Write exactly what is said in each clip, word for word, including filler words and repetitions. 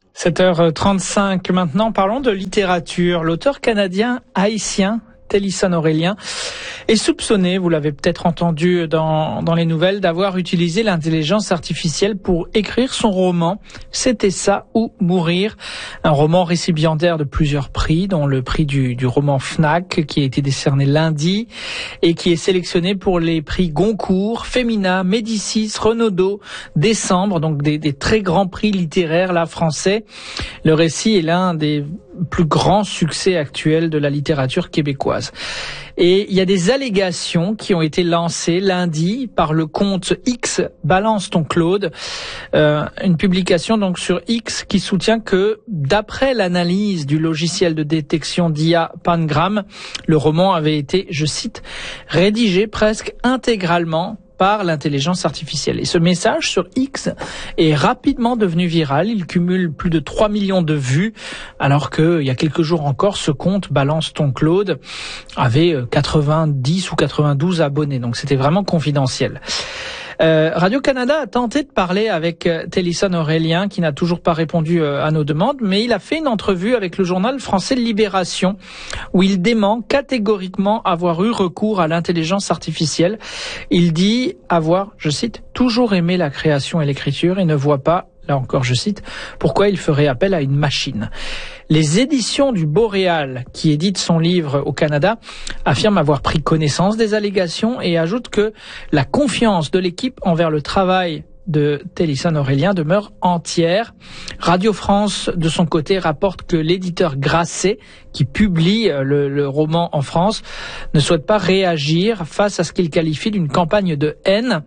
sept heures trente-cinq maintenant, parlons de littérature. L'auteur canadien haïtien Télisson Aurélien est soupçonné, vous l'avez peut-être entendu dans, dans les nouvelles, d'avoir utilisé l'intelligence artificielle pour écrire son roman « C'était ça ou mourir », un roman récipiendaire de plusieurs prix, dont le prix du, du roman Fnac qui a été décerné lundi et qui est sélectionné pour les prix Goncourt, Femina, Médicis, Renaudot, Décembre, donc des, des très grands prix littéraires là français. Le récit est l'un des plus grands succès actuels de la littérature québécoise. Et il y a des allégations qui ont été lancées lundi par le compte X Balance ton Claude, euh, une publication donc sur X qui soutient que d'après l'analyse du logiciel de détection d'I A Pangram, le roman avait été, je cite, rédigé presque intégralement par l'intelligence artificielle. Et ce message sur X est rapidement devenu viral. Il cumule plus de trois millions de vues, alors que il y a quelques jours encore, ce compte Balance ton Claude avait quatre-vingt-dix ou quatre-vingt-douze abonnés. Donc c'était vraiment confidentiel. Euh, Radio-Canada a tenté de parler avec euh, Télisson Aurélien, qui n'a toujours pas répondu euh, à nos demandes, mais il a fait une entrevue avec le journal français Libération, où il dément catégoriquement avoir eu recours à l'intelligence artificielle. Il dit avoir, je cite, « toujours aimé la création et l'écriture et ne voit pas, là encore je cite, pourquoi il ferait appel à une machine ». Les éditions du Boréal, qui édite son livre au Canada, affirment avoir pris connaissance des allégations et ajoutent que la confiance de l'équipe envers le travail de Télisson Aurélien demeure entière. Radio France, de son côté, rapporte que l'éditeur Grasset, qui publie le, le roman en France, ne souhaite pas réagir face à ce qu'il qualifie d'une campagne de haine.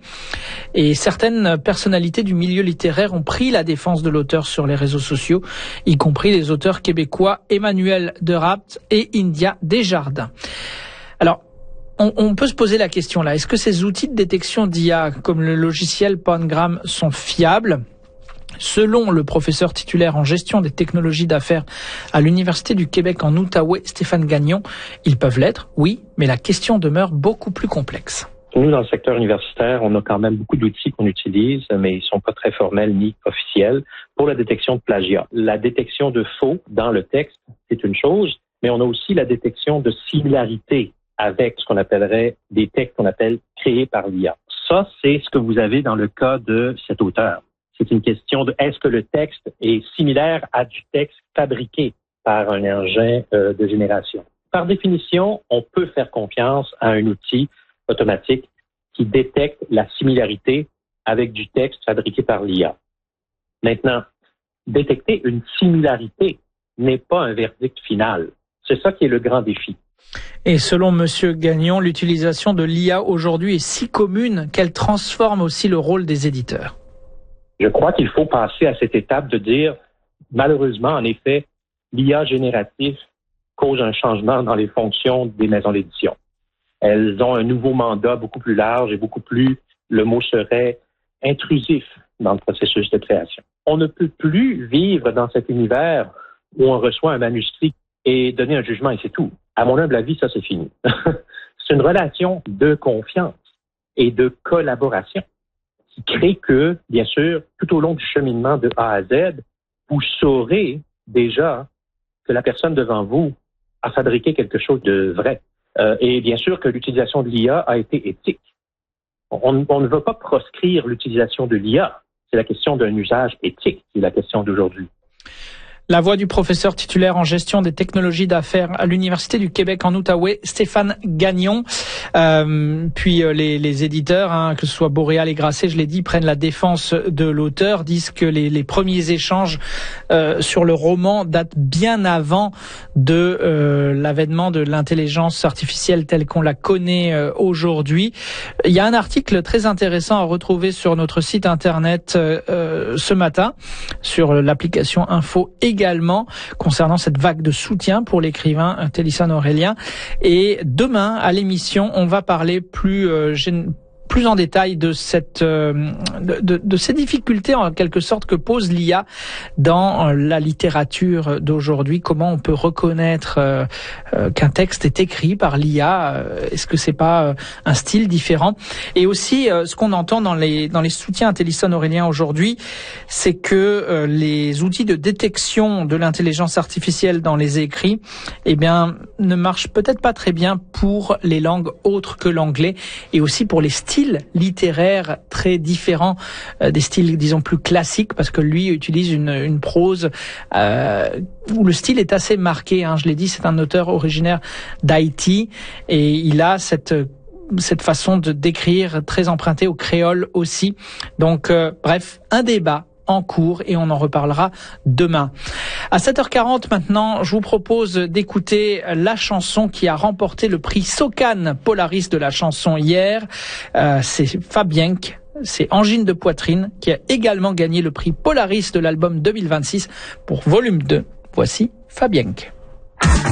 Et certaines personnalités du milieu littéraire ont pris la défense de l'auteur sur les réseaux sociaux, y compris les auteurs québécois Emmanuel Derapt et India Desjardins. Alors, On, on peut se poser la question là, est-ce que ces outils de détection d'I A, comme le logiciel Pangram, sont fiables ? Selon le professeur titulaire en gestion des technologies d'affaires à l'Université du Québec en Outaouais, Stéphane Gagnon, ils peuvent l'être, oui, mais la question demeure beaucoup plus complexe. Nous, dans le secteur universitaire, on a quand même beaucoup d'outils qu'on utilise, mais ils sont pas très formels ni officiels, pour la détection de plagiat. La détection de faux dans le texte, c'est une chose, mais on a aussi la détection de similarité avec ce qu'on appellerait des textes qu'on appelle créés par l'I A. Ça, c'est ce que vous avez dans le cas de cet auteur. C'est une question de est-ce que le texte est similaire à du texte fabriqué par un engin euh, de génération. Par définition, on peut faire confiance à un outil automatique qui détecte la similarité avec du texte fabriqué par l'I A. Maintenant, détecter une similarité n'est pas un verdict final. C'est ça qui est le grand défi. Et selon Monsieur Gagnon, l'utilisation de l'I A aujourd'hui est si commune qu'elle transforme aussi le rôle des éditeurs. Je crois qu'il faut passer à cette étape de dire, malheureusement, en effet, l'I A générative cause un changement dans les fonctions des maisons d'édition. Elles ont un nouveau mandat beaucoup plus large et beaucoup plus, le mot serait, intrusif dans le processus de création. On ne peut plus vivre dans cet univers où on reçoit un manuscrit et donner un jugement et c'est tout. À mon humble avis, ça c'est fini. C'est une relation de confiance et de collaboration qui crée que, bien sûr, tout au long du cheminement de A à Z, vous saurez déjà que la personne devant vous a fabriqué quelque chose de vrai. Euh, et bien sûr que l'utilisation de l'I A a été éthique. On, on ne veut pas proscrire l'utilisation de l'I A. C'est la question d'un usage éthique qui est la question d'aujourd'hui. La voix du professeur titulaire en gestion des technologies d'affaires à l'Université du Québec en Outaouais, Stéphane Gagnon. Euh, puis euh, les, les éditeurs, hein, que ce soit Boréal et Grasset, je l'ai dit, prennent la défense de l'auteur, disent que les, les premiers échanges euh, sur le roman datent bien avant de euh, l'avènement de l'intelligence artificielle telle qu'on la connaît euh, aujourd'hui. Il y a un article très intéressant à retrouver sur notre site internet euh, ce matin, sur l'application Info et également concernant cette vague de soutien pour l'écrivain Télisson Aurélien. Et demain, à l'émission, on va parler plus, euh, gén- plus en détail de cette euh, de, de, de ces difficultés en quelque sorte que pose l'I A dans la littérature d'aujourd'hui. Comment on peut reconnaître euh, euh, qu'un texte est écrit par l'I A? euh, Est-ce que c'est pas euh, un style différent? Et aussi, euh, ce qu'on entend dans les dans les soutiens à Telisson-Aurélien aujourd'hui, c'est que euh, les outils de détection de l'intelligence artificielle dans les écrits, eh bien, ne marchent peut-être pas très bien pour les langues autres que l'anglais, et aussi pour les styles littéraires très différents, euh, des styles, disons, plus classiques, parce que lui utilise une, une prose euh, où le style est assez marqué. Hein. Je l'ai dit, c'est un auteur originaire d'Haïti, et il a cette cette façon de d'écrire très empruntée au créole aussi. Donc, euh, bref, un débat en cours, et on en reparlera demain. À sept heures quarante maintenant, je vous propose d'écouter la chanson qui a remporté le prix Socan Polaris de la chanson hier. Euh, c'est Fabienque, c'est Angine de poitrine, qui a également gagné le prix Polaris de l'album deux mille vingt-six pour volume deux. Voici Fabienque.